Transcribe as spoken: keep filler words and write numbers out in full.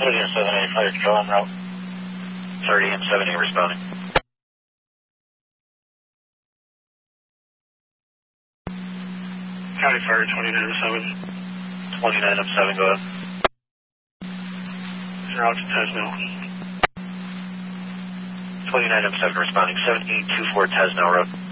thirty M seven A, fire control on route. thirty M seven A responding. County Fire twenty-nine M seven. twenty-nine M seven, go ahead. Zero out to Tesno. twenty-nine M seven responding, seven eight two four Tesno Road.